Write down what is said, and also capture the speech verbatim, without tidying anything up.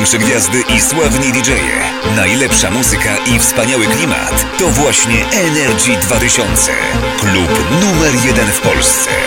Największe gwiazdy i sławni didżeje. Najlepsza muzyka i wspaniały klimat to właśnie Energy dwa tysiące. Klub numer jeden w Polsce.